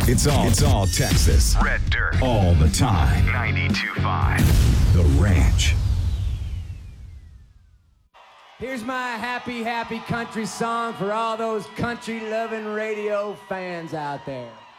It's all Texas. Red Dirt. All the time. 92.5. The Ranch. Here's my happy, happy country song for all those country-loving radio fans out there.